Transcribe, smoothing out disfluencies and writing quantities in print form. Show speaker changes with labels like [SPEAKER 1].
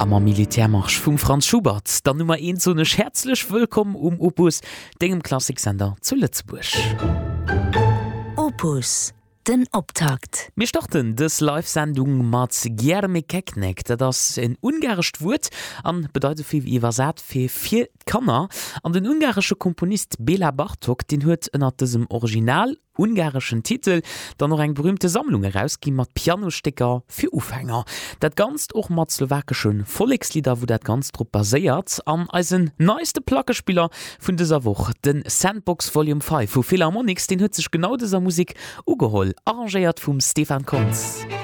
[SPEAKER 1] Am Militärmarsch vum Franz Schubert, dann Nummer 1 so nech herzlich willkommen Opus, degem Klassiksender zu Lützburg.
[SPEAKER 2] Opus, den Optakt.
[SPEAKER 1] Wir starten des Live-Sendung mat Jeremy Keknek, das en ungarischt Wort an bedeutet viel übersät für 4 Kanner. An den ungarische Komponist Bela Bartok, den huet ënner diesem Original ungarischen Titel dann noch eng berühmte Sammlung herausgin mat Pianostecker für Ufhänger. Dat ganz och mat slowakischen Volkslieder, wo dat ganz trop baséiert, an als een neueste Plackespieler vun dieser Woche, den Sandbox Volume 5, wo Philharmonics den huet sich genau dieser Musik ugeholl, arrangiert vum Stefan Konz.